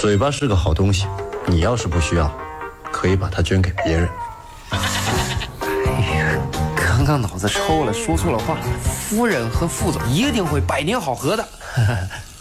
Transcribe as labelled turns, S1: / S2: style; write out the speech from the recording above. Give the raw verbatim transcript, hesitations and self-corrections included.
S1: 嘴巴是个好东西，你要是不需要，可以把它捐给别人。
S2: 哎呀，刚刚脑子抽了，说错了话。夫人和副总一定会百年好合的。